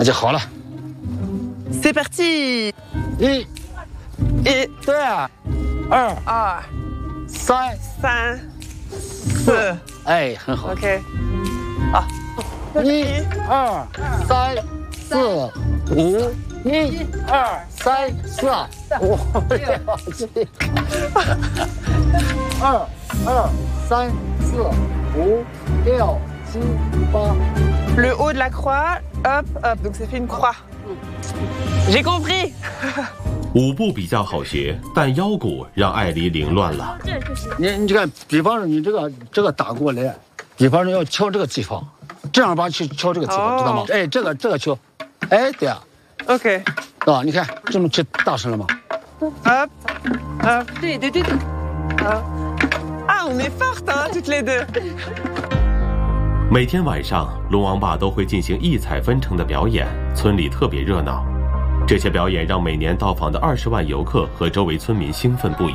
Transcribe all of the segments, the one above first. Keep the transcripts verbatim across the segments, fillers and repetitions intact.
那就好了。 C'est parti！ 一、 一、 对，二、 二、 三、 三、四。 哎，很好。 OK。啊， 一、二、三、四、五。 一、二、三、四、五、六、七、二、二、三、四、五、六、七、八。 Le haut de la croix, hop, hop, donc ça fait une croix. J'ai compris. 舞步比较好学，但腰鼓让艾黎凌乱了。 你你看，比方说你这个这个打过来，比方说要敲这个地方，正儿八去敲这个地方，知道吗？哎，这个这个敲，哎，对啊。 OK。 啊，你看这么去大声了吗 ？Hop, hop. 对对对对。Ah, on est fortes, hein, toutes les deux. 每天晚上，龙王坝都会进行异彩纷呈的表演，村里特别热闹。这些表演让每年到访的二十万游客和周围村民兴奋不已。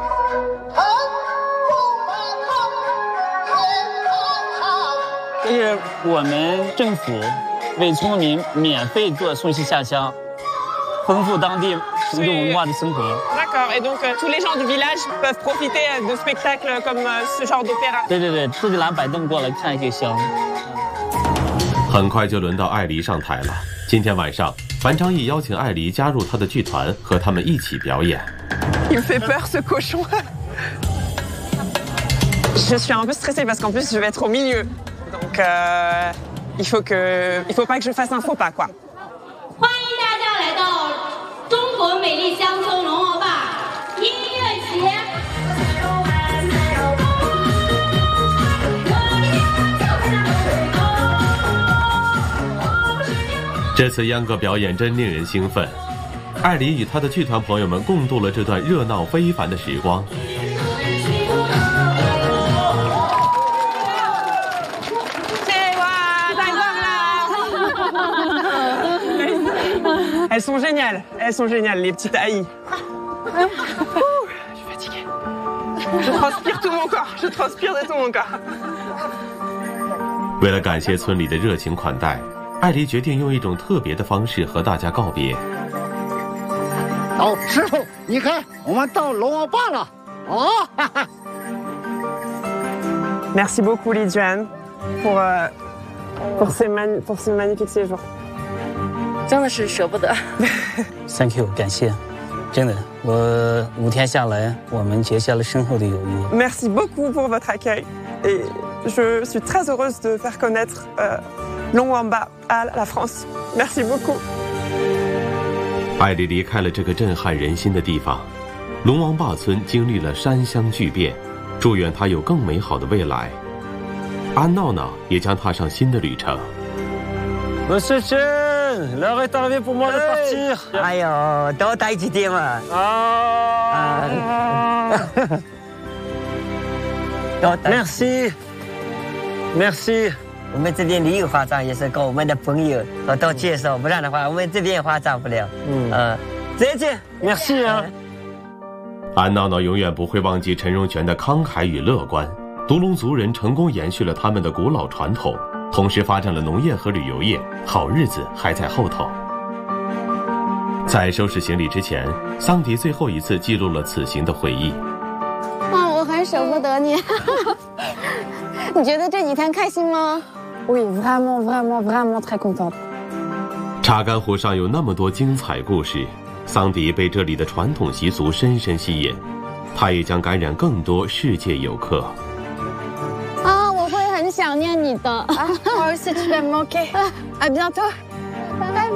这是我们政府为村民免费做送戏下乡。 丰富当地民族文化的生活。 D'accord. Et donc tous les gens du village peuvent profiter de spectacles comme ce genre d'opéra. 对对对，自己拿摆凳过来看就行。 很快就轮到艾黎上台了。今天晚上，樊昌义邀请艾黎加入他的剧团，和他们一起表演。 Il me fait peur ce cochon. Je suis un peu stressée parce qu'en plus je vais être au milieu. Donc euh, il faut que, il faut pas que je fasse un faux pas quoi. 欢迎大家来到中国美丽乡村龙王坝音乐节。 这次秧歌表演真令人兴奋，艾黎与他的剧团朋友们共度了这段热闹非凡的时光。 Elles sont géniales, elles sont géniales, les petites haïs. Je suis fatiguée. Je transpire tout mon corps, je transpire de tout mon corps. 为了感谢村里的热情款待，艾黎决定用一种特别的方式和大家告别。 好，师傅，你看，我们到龙王坝了。哦，哈哈。 Merci beaucoup, Liduane, pour euh, pour ces man pour ce magnifique séjour. 真的是舍不得。 Thank you， 感谢，真的，我五天下来，我们结下了深厚的友谊。 Merci beaucoup pour votre accueil et je suis très heureuse de faire connaître euh, Longwamba à la France. Merci beaucoup. 艾黎离开了这个震撼人心的地方，龙王坝村经历了山乡巨变，祝愿他有更美好的未来。安闹闹也将踏上新的旅程。 Monsieur Chen, l'heure est arrivée pour moi de partir. 哎呦，多待几天嘛。 啊 ！Merci, merci. 我们这边旅游化妆也是跟我们的朋友多多介绍，不然的话我们这边也化妆不了。嗯，呃，再见 ，merci 啊。 安闹闹永远不会忘记陈荣全的慷慨与乐观。独龙族人成功延续了他们的古老传统。 同时发展了农业和旅游业，好日子还在后头。在收拾行李之前，桑迪最后一次记录了此行的回忆。 啊，我很舍不得你。你觉得这几天开心吗？ Oui, vraiment, vraiment, vraiment très contente. 查干湖上有那么多精彩故事，桑迪被这里的传统习俗深深吸引，他也将感染更多世界游客。 很想念你的。啊，我aussi tu vas me manquer. À bientôt.